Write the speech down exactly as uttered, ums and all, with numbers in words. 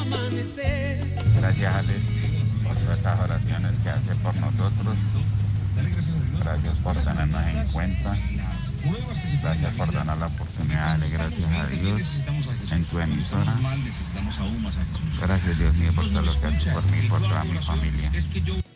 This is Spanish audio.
Gracias, Alex, por todas esas oraciones que hace por nosotros. Gracias por tenernos en cuenta. Gracias por darnos la oportunidad de gracias a Dios en tu emisora. Gracias, Dios mío, por todo lo que haces por mí y por toda mi familia.